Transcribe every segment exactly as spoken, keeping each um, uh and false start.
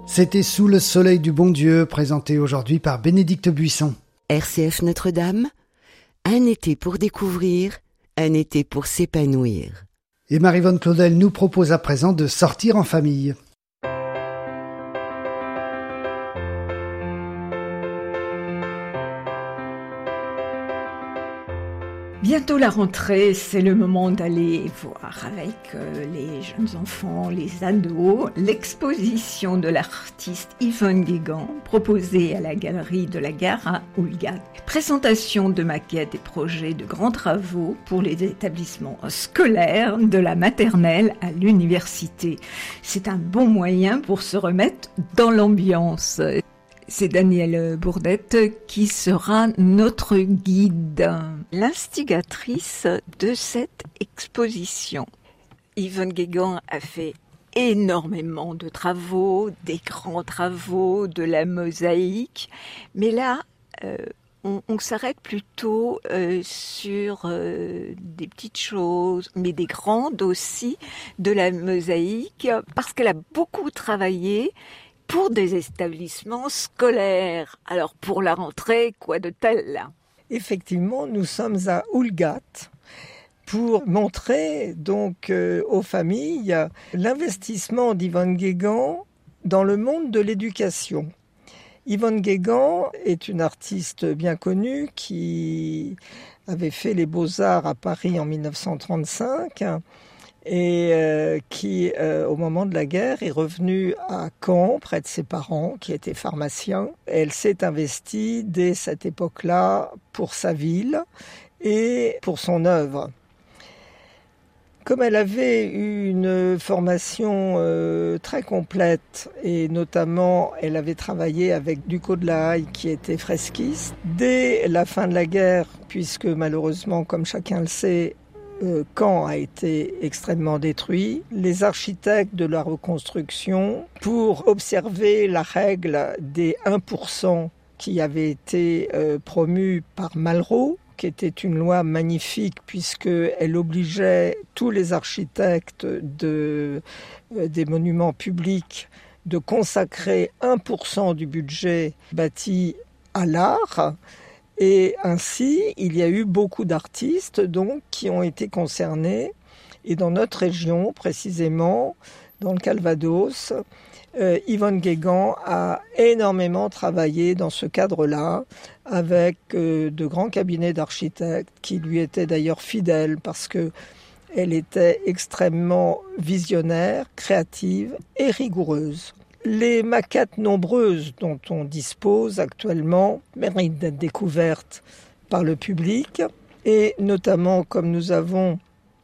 C'était Sous le soleil du bon Dieu, présenté aujourd'hui par Bénédicte Buisson. R C F Notre-Dame, un été pour découvrir, un été pour s'épanouir. Et Marie-Vonne Claudel nous propose à présent de sortir en famille. Bientôt la rentrée, c'est le moment d'aller voir avec euh, les jeunes enfants, les ados, l'exposition de l'artiste Yvonne Guégan, proposée à la galerie de la Gare à Houlgate. Présentation de maquettes et projets de grands travaux pour les établissements scolaires de la maternelle à l'université. C'est un bon moyen pour se remettre dans l'ambiance. C'est Danielle Bourdette qui sera notre guide, l'instigatrice de cette exposition. Yvonne Guégan a fait énormément de travaux, des grands travaux, de la mosaïque, mais là, euh, on, on s'arrête plutôt euh, sur euh, des petites choses, mais des grandes aussi, de la mosaïque, parce qu'elle a beaucoup travaillé pour des établissements scolaires. Alors pour la rentrée, quoi de tel là ? Effectivement, nous sommes à Houlgate pour montrer donc euh, aux familles l'investissement d'Yvonne Guégan dans le monde de l'éducation. Yvonne Guégan est une artiste bien connue qui avait fait les Beaux-Arts à Paris en dix-neuf cent trente-cinq et euh, qui, euh, au moment de la guerre, est revenue à Caen, près de ses parents, qui étaient pharmaciens. Elle s'est investie dès cette époque-là pour sa ville et pour son œuvre. Comme elle avait eu une formation euh, très complète, et notamment elle avait travaillé avec Ducos de la Haye, qui était fresquiste, dès la fin de la guerre, puisque malheureusement, comme chacun le sait, Euh, Caen a été extrêmement détruit. Les architectes de la reconstruction, pour observer la règle des un pour cent qui avait été euh, promue par Malraux, qui était une loi magnifique puisqu'elle obligeait tous les architectes de, euh, des monuments publics de consacrer un pour cent du budget bâti à l'art. Et ainsi, il y a eu beaucoup d'artistes donc, qui ont été concernés. Et dans notre région, précisément, dans le Calvados, euh, Yvonne Guégan a énormément travaillé dans ce cadre-là, avec euh, de grands cabinets d'architectes qui lui étaient d'ailleurs fidèles parce qu'elle était extrêmement visionnaire, créative et rigoureuse. Les maquettes nombreuses dont on dispose actuellement méritent d'être découvertes par le public et notamment comme nous avons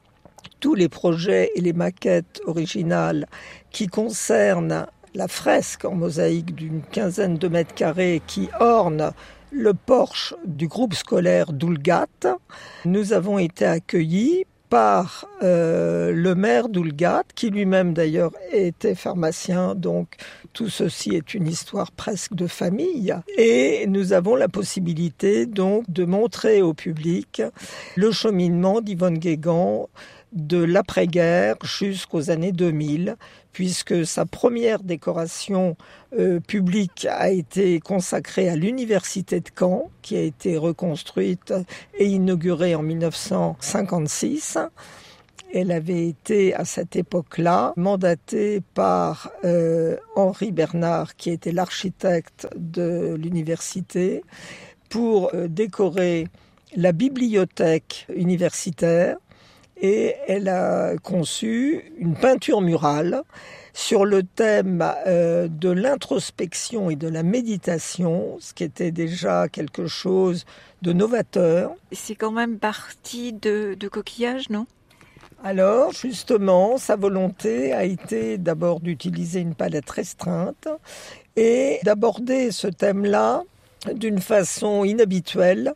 tous les projets et les maquettes originales qui concernent la fresque en mosaïque d'une quinzaine de mètres carrés qui orne le porche du groupe scolaire d'Houlgate, nous avons été accueillis par euh, le maire d'Houlgate, qui lui-même d'ailleurs était pharmacien, donc tout ceci est une histoire presque de famille. Et nous avons la possibilité donc de montrer au public le cheminement d'Yvonne Guégan de l'après-guerre jusqu'aux années deux mille, puisque sa première décoration euh, publique a été consacrée à l'université de Caen, qui a été reconstruite et inaugurée en dix-neuf cent cinquante-six. Elle avait été, à cette époque-là, mandatée par euh, Henri Bernard, qui était l'architecte de l'université, pour euh, décorer la bibliothèque universitaire. Et elle a conçu une peinture murale sur le thème euh, de l'introspection et de la méditation, ce qui était déjà quelque chose de novateur. C'est quand même parti de, de coquillages, non ? Alors, justement, sa volonté a été d'abord d'utiliser une palette restreinte et d'aborder ce thème-là d'une façon inhabituelle,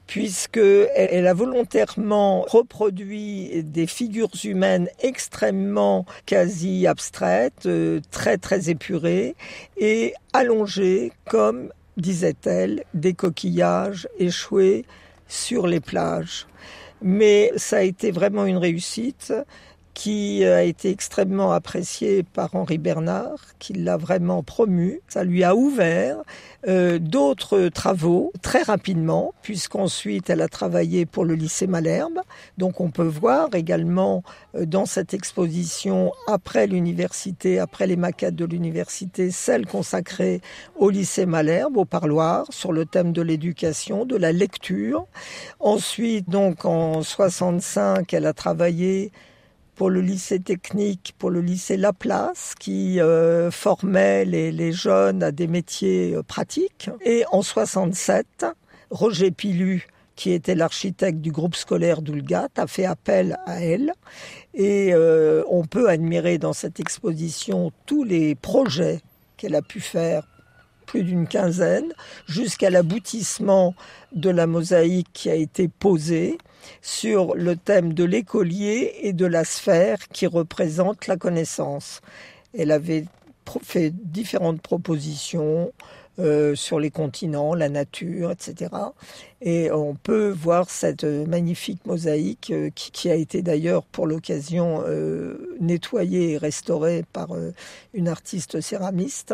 puisqu'elle a volontairement reproduit des figures humaines extrêmement quasi abstraites, très très épurées, et allongées comme, disait-elle, des coquillages échoués sur les plages. Mais ça a été vraiment une réussite, qui a été extrêmement appréciée par Henri Bernard, qui l'a vraiment promu. Ça lui a ouvert euh, d'autres travaux très rapidement, puisqu'ensuite elle a travaillé pour le lycée Malherbe. Donc on peut voir également euh, dans cette exposition, après l'université, après les maquettes de l'université, celle consacrée au lycée Malherbe, au parloir, sur le thème de l'éducation, de la lecture. Ensuite, donc en soixante-cinq, elle a travaillé pour le lycée technique, pour le lycée Laplace, qui euh, formait les, les jeunes à des métiers euh, pratiques. Et en soixante-sept, Roger Pilu, qui était l'architecte du groupe scolaire d'Oulgat, a fait appel à elle. Et euh, on peut admirer dans cette exposition tous les projets qu'elle a pu faire, plus d'une quinzaine, jusqu'à l'aboutissement de la mosaïque qui a été posée sur le thème de l'écolier et de la sphère qui représente la connaissance. Elle avait fait différentes propositions euh, sur les continents, la nature, et cetera. Et on peut voir cette magnifique mosaïque euh, qui, qui a été d'ailleurs pour l'occasion euh, nettoyée et restaurée par euh, une artiste céramiste.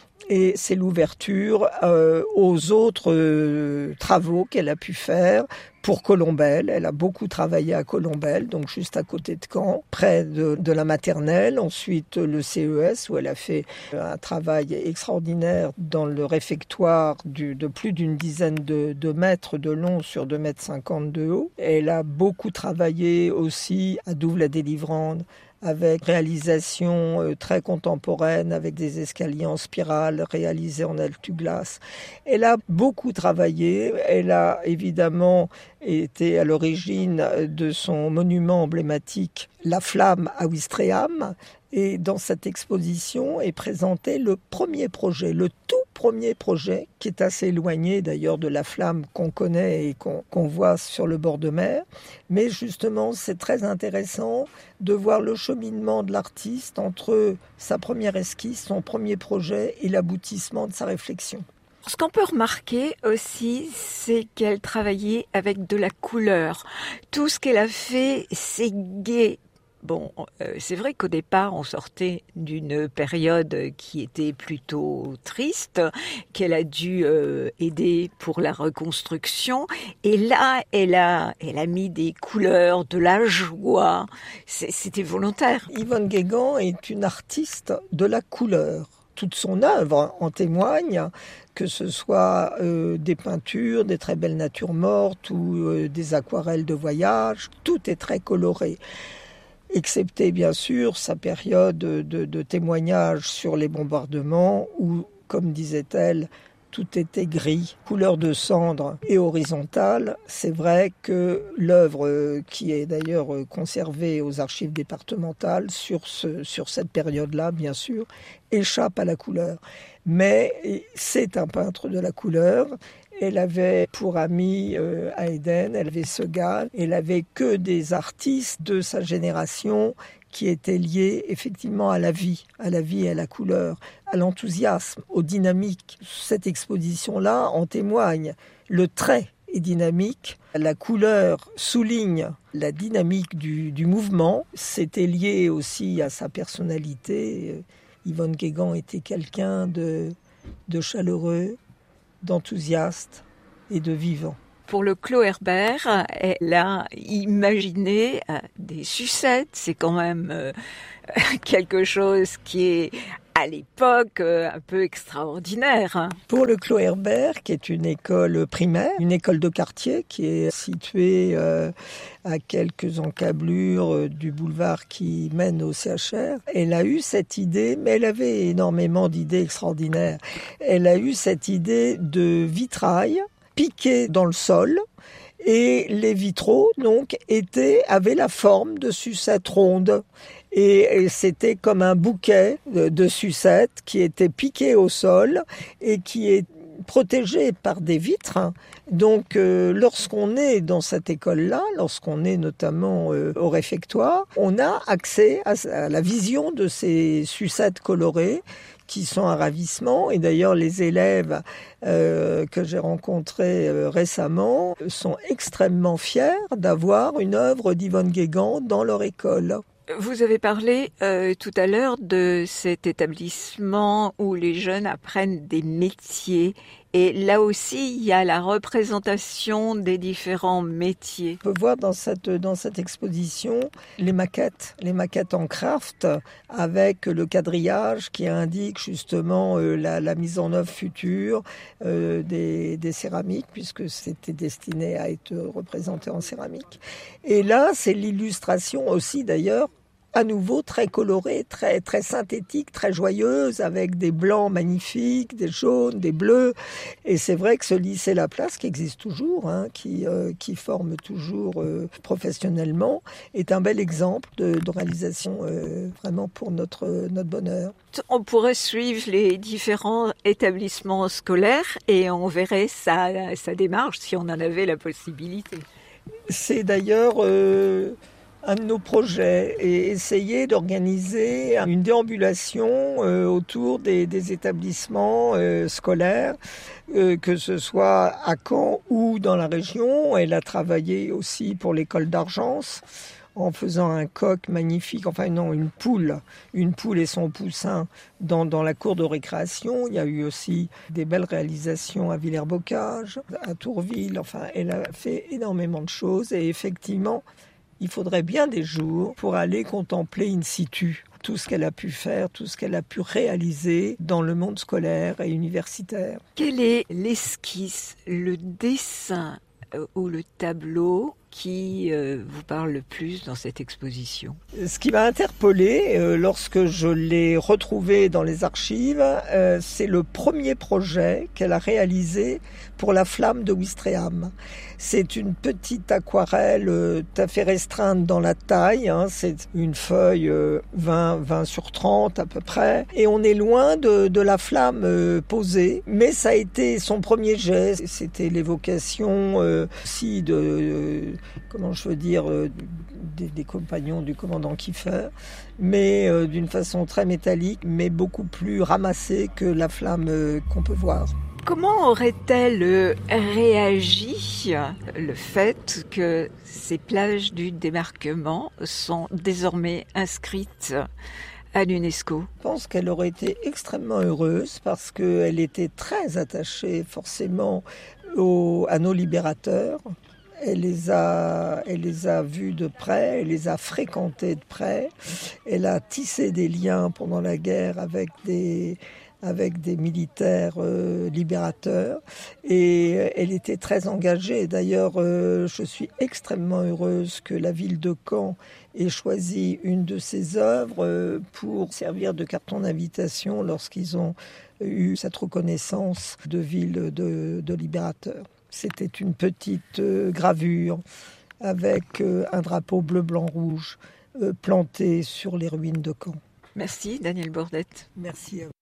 Et c'est l'ouverture euh, aux autres euh, travaux qu'elle a pu faire pour Colombelle. Elle a beaucoup travaillé à Colombelle, donc juste à côté de Caen, près de, de la maternelle. Ensuite, le C E S, où elle a fait un travail extraordinaire dans le réfectoire du, de plus d'une dizaine de, de mètres de long sur deux mètres cinquante de haut. Elle a beaucoup travaillé aussi à Douve-la-Délivrande, avec réalisation euh, très contemporaine, avec des escaliers en spirale réalisés en altu-glace. Elle a beaucoup travaillé. Elle a évidemment été à l'origine de son monument emblématique, la Flamme à Ouistreham. Et dans cette exposition est présenté le premier projet, le tout premier projet, qui est assez éloigné d'ailleurs de la flamme qu'on connaît et qu'on, qu'on voit sur le bord de mer. Mais justement, c'est très intéressant de voir le cheminement de l'artiste entre sa première esquisse, son premier projet et l'aboutissement de sa réflexion. Ce qu'on peut remarquer aussi, c'est qu'elle travaillait avec de la couleur. Tout ce qu'elle a fait, c'est gai. Bon, euh, c'est vrai qu'au départ, on sortait d'une période qui était plutôt triste, qu'elle a dû euh, aider pour la reconstruction. Et là, elle a, elle a mis des couleurs, de la joie. C'est, c'était volontaire. Yvonne Guégan est une artiste de la couleur. Toute son œuvre en témoigne, que ce soit euh, des peintures, des très belles natures mortes ou euh, des aquarelles de voyage. Tout est très coloré. Excepté bien sûr sa période de, de témoignage sur les bombardements où, comme disait-elle, tout était gris, couleur de cendre et horizontale. C'est vrai que l'œuvre, qui est d'ailleurs conservée aux archives départementales sur, ce, sur cette période-là, bien sûr, échappe à la couleur. Mais c'est un peintre de la couleur. Elle avait pour ami euh, à Éden, elle avait Segal. Elle avait que des artistes de sa génération qui étaient liés effectivement à la vie, à la vie et à la couleur, à l'enthousiasme, aux dynamiques. Cette exposition-là en témoigne. Le trait est dynamique, la couleur souligne la dynamique du, du mouvement. C'était lié aussi à sa personnalité. Yvonne Guégan était quelqu'un de, de chaleureux, d'enthousiaste et de vivant. Pour le Clos Herbert, elle a imaginé des sucettes. C'est quand même euh, quelque chose qui est à l'époque euh, un peu extraordinaire. Pour le Clos Herbert, qui est une école primaire, une école de quartier qui est située euh, à quelques encablures euh, du boulevard qui mène au C H R, elle a eu cette idée, mais elle avait énormément d'idées extraordinaires. Elle a eu cette idée de vitrail piqué dans le sol, et les vitraux donc étaient avaient la forme de sucettes rondes. Et, et c'était comme un bouquet de, de sucettes qui étaient piquées au sol et qui est protégé par des vitres. Donc euh, lorsqu'on est dans cette école-là, lorsqu'on est notamment euh, au réfectoire, on a accès à, à la vision de ces sucettes colorées qui sont un ravissement. Et d'ailleurs, les élèves euh, que j'ai rencontrés euh, récemment sont extrêmement fiers d'avoir une œuvre d'Yvonne Guégan dans leur école. Vous avez parlé euh, tout à l'heure de cet établissement où les jeunes apprennent des métiers. Et là aussi, il y a la représentation des différents métiers. On peut voir dans cette, dans cette exposition les maquettes, les maquettes en craft avec le quadrillage qui indique justement euh, la, la mise en œuvre future euh, des, des céramiques, puisque c'était destiné à être représenté en céramique. Et là, c'est l'illustration aussi d'ailleurs, à nouveau très colorée, très, très synthétique, très joyeuse, avec des blancs magnifiques, des jaunes, des bleus. Et c'est vrai que ce lycée Laplace, qui existe toujours, hein, qui, euh, qui forme toujours euh, professionnellement, est un bel exemple de, de réalisation euh, vraiment pour notre, notre bonheur. On pourrait suivre les différents établissements scolaires et on verrait sa, sa démarche si on en avait la possibilité. C'est d'ailleurs... Euh, un de nos projets et essayer d'organiser une déambulation euh, autour des, des établissements euh, scolaires, euh, que ce soit à Caen ou dans la région. Elle a travaillé aussi pour l'école d'Argence en faisant un coq magnifique, enfin non, une poule, une poule et son poussin dans, dans la cour de récréation. Il y a eu aussi des belles réalisations à Villers-Bocage, à Tourville. Enfin, elle a fait énormément de choses et effectivement, il faudrait bien des jours pour aller contempler in situ tout ce qu'elle a pu faire, tout ce qu'elle a pu réaliser dans le monde scolaire et universitaire. Quelle est l'esquisse, le dessin ou le tableau qui euh, vous parle le plus dans cette exposition? Ce qui m'a interpellée euh, lorsque je l'ai retrouvée dans les archives, euh, c'est le premier projet qu'elle a réalisé pour la flamme de Ouistreham. C'est une petite aquarelle euh, tout à fait restreinte dans la taille, hein, c'est une feuille euh, vingt, vingt sur trente à peu près, et on est loin de, de la flamme euh, posée, mais ça a été son premier geste, c'était l'évocation euh, aussi de... Euh, comment je veux dire, euh, des, des compagnons du commandant Kieffer, mais euh, d'une façon très métallique, mais beaucoup plus ramassée que la flamme euh, qu'on peut voir. Comment aurait-elle réagi le fait que ces plages du débarquement sont désormais inscrites à l'UNESCO? Je pense qu'elle aurait été extrêmement heureuse parce qu'elle était très attachée forcément au, à nos libérateurs. Elle les a, elle les a vus de près, elle les a fréquentés de près. Elle a tissé des liens pendant la guerre avec des, avec des militaires euh, libérateurs. Et elle était très engagée. D'ailleurs, euh, je suis extrêmement heureuse que la ville de Caen ait choisi une de ses œuvres euh, pour servir de carton d'invitation lorsqu'ils ont eu cette reconnaissance de ville de, de libérateurs. C'était une petite euh, gravure avec euh, un drapeau bleu, blanc, rouge euh, planté sur les ruines de Caen. Merci Danielle Bordette. Merci à vous.